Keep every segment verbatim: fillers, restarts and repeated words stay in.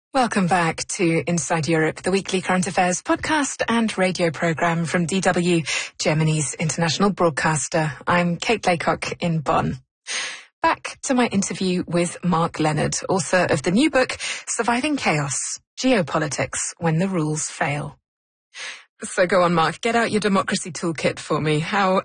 Welcome back to Inside Europe, the weekly current affairs podcast and radio programme from D W, Germany's international broadcaster. I'm Kate Laycock in Bonn. Back to my interview with Mark Leonard, author of the new book, Surviving Chaos, Geopolitics When the Rules Fail. So go on, Mark, get out your democracy toolkit for me. How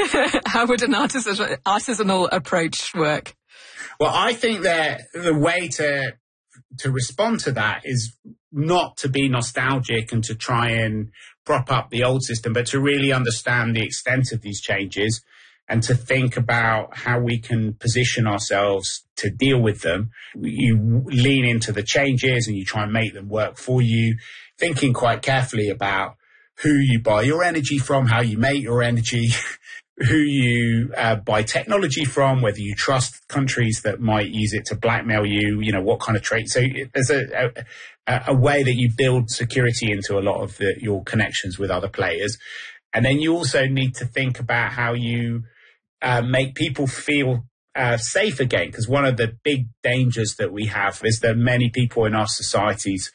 how would an artisan, artisanal approach work? Well, I think that the way to to respond to that is not to be nostalgic and to try and prop up the old system, but to really understand the extent of these changes and to think about how we can position ourselves to deal with them. You lean into the changes and you try and make them work for you, thinking quite carefully about who you buy your energy from, how you make your energy, who you uh, buy technology from, whether you trust countries that might use it to blackmail you, you know, what kind of trade. So there's a, a, a way that you build security into a lot of the, your connections with other players. And then you also need to think about how you uh, make people feel uh, safe again, because one of the big dangers that we have is that many people in our societies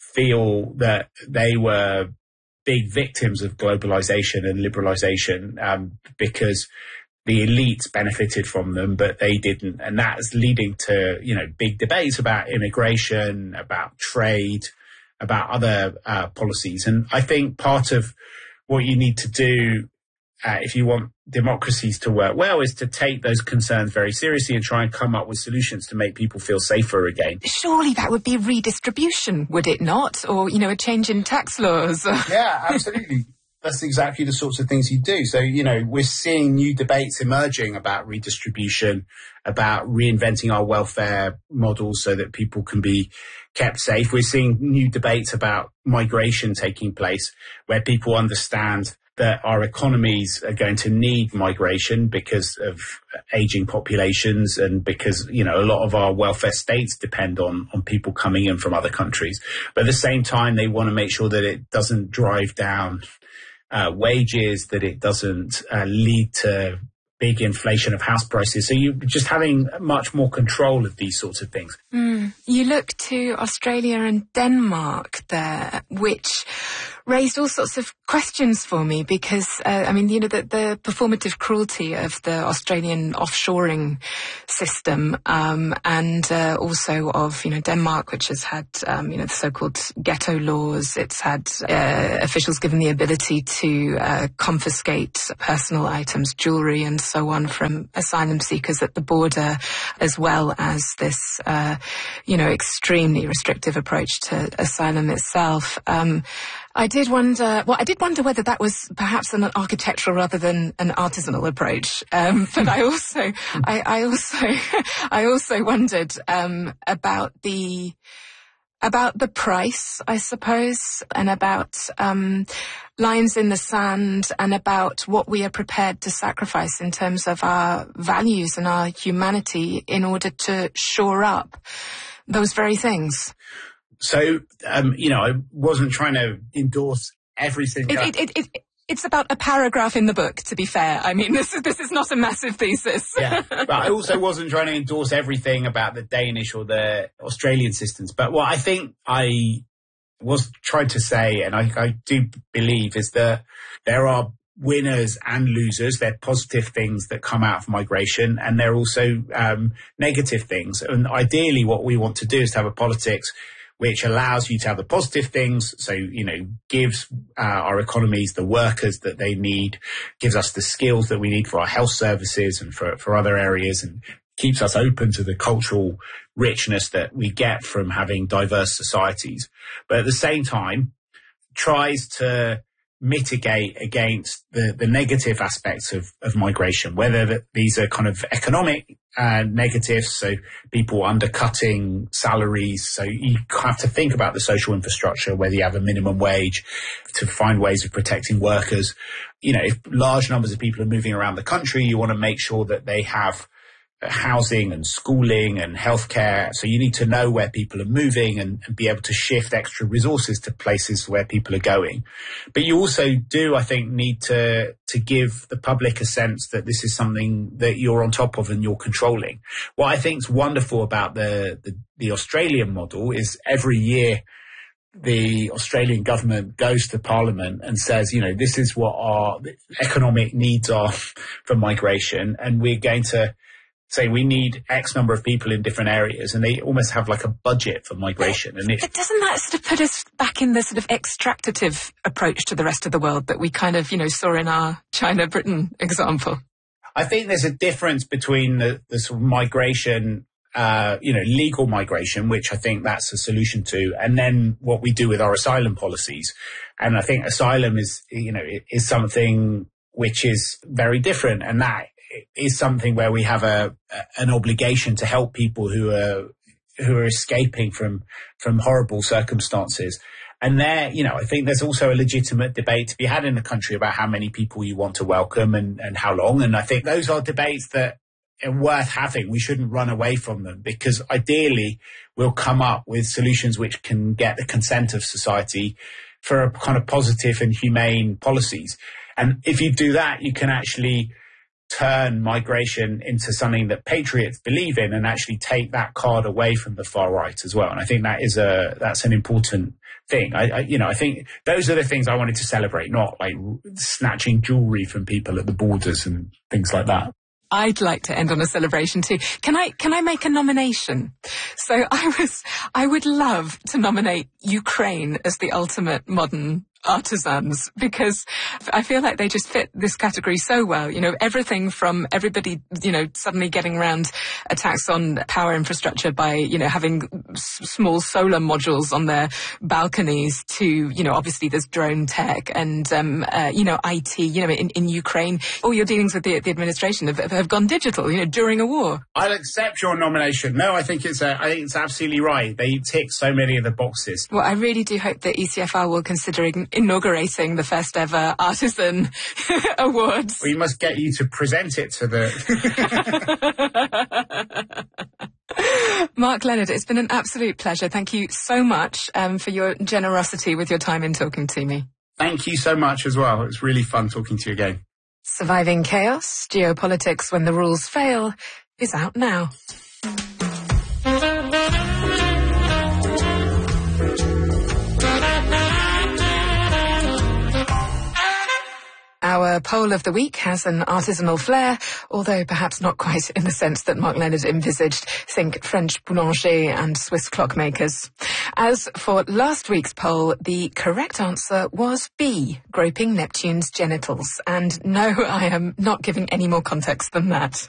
feel that they were big victims of globalization and liberalization um, because the elites benefited from them, but they didn't. And that's leading to, you know, big debates about immigration, about trade, about other uh, policies. And I think part of what you need to do uh, if you want democracies to work well is to take those concerns very seriously and try and come up with solutions to make people feel safer again. Surely that would be redistribution, would it not? Or, you know, a change in tax laws. Yeah, absolutely. That's exactly the sorts of things you do. So, you know, we're seeing new debates emerging about redistribution, about reinventing our welfare models so that people can be kept safe. We're seeing new debates about migration taking place where people understand that our economies are going to need migration because of aging populations and because, you know, a lot of our welfare states depend on, on people coming in from other countries. But at the same time, they want to make sure that it doesn't drive down uh, wages, that it doesn't uh, lead to big inflation of house prices. So you're just having much more control of these sorts of things. Mm. You look to Australia and Denmark there, which raised all sorts of questions for me because, uh, I mean, you know, the, the performative cruelty of the Australian offshoring system um, and uh, also of, you know, Denmark, which has had, um, you know, the so-called ghetto laws. It's had uh, officials given the ability to uh, confiscate personal items, jewellery and so on from asylum seekers at the border, as well as this, uh, you know, extremely restrictive approach to asylum itself. Um, I did wonder, well, I did wonder whether that was perhaps an architectural rather than an artisanal approach. Um, but I also, I, I also, I also wondered, um, about the, about the price, I suppose, and about, um, lines in the sand and about what we are prepared to sacrifice in terms of our values and our humanity in order to shore up those very things. So, um, you know, I wasn't trying to endorse everything. It, it, it, it, it's about a paragraph in the book, to be fair. I mean, this is this is not a massive thesis. Yeah, but I also wasn't trying to endorse everything about the Danish or the Australian systems. But what I think I was trying to say, and I, I do believe, is that there are winners and losers. They're positive things that come out of migration, and they're also um, negative things. And ideally, what we want to do is to have a politics which allows you to have the positive things. So, you know, gives uh, our economies the workers that they need, gives us the skills that we need for our health services and for, for other areas, and keeps us open to the cultural richness that we get from having diverse societies. But at the same time, tries to mitigate against the, the negative aspects of, of migration, whether that these are kind of economic uh, negatives, so people undercutting salaries. So you have to think about the social infrastructure, whether you have a minimum wage, to find ways of protecting workers. You know, if large numbers of people are moving around the country, you want to make sure that they have housing and schooling and healthcare. So you need to know where people are moving and, and be able to shift extra resources to places where people are going. But you also do, I think, need to, to give the public a sense that this is something that you're on top of and you're controlling. What I think is wonderful about the, the, the Australian model is every year the Australian government goes to Parliament and says, you know, this is what our economic needs are for migration, and we're going to say we need X number of people in different areas, and they almost have like a budget for migration. But, and it, but doesn't that sort of put us back in the sort of extractive approach to the rest of the world that we kind of, you know, saw in our China-Britain example? I think there's a difference between the, the sort of migration, uh, you know, legal migration, which I think that's a solution to, and then what we do with our asylum policies. And I think asylum is, you know, is something which is very different, and that is something where we have a an obligation to help people who are who are escaping from from horrible circumstances. And there, you know, I think there's also a legitimate debate to be had in the country about how many people you want to welcome and, and how long. And I think those are debates that are worth having. We shouldn't run away from them, because ideally we'll come up with solutions which can get the consent of society for a kind of positive and humane policies. And if you do that, you can actually turn migration into something that patriots believe in and actually take that card away from the far right as well. And I think that is a, that's an important thing. I, I you know, I think those are the things I wanted to celebrate, not like snatching jewelry from people at the borders and things like that. I'd like to end on a celebration too. Can I, can I make a nomination? So I was, I would love to nominate Ukraine as the ultimate modern artisans, because I feel like they just fit this category so well. You know, everything from everybody, you know, suddenly getting around attacks on power infrastructure by, you know, having s- small solar modules on their balconies to, you know, obviously there's drone tech and, um, uh, you know, I T, you know, in, in Ukraine, all your dealings with the, the administration have, have gone digital, you know, during a war. I'll accept your nomination. No, I think it's, a, I think it's absolutely right. They tick so many of the boxes. Well, I really do hope that E C F R will consider inaugurating the first ever Artisan Awards. We must get you to present it to the... Mark Leonard, it's been an absolute pleasure. Thank you so much um, for your generosity with your time in talking to me. Thank you so much as well. It's really fun talking to you again. Surviving Chaos, Geopolitics When the Rules Fail is out now. Our poll of the week has an artisanal flair, although perhaps not quite in the sense that Mark Leonard envisaged. Think French boulanger and Swiss clockmakers. As for last week's poll, the correct answer was B, groping Neptune's genitals. And no, I am not giving any more context than that.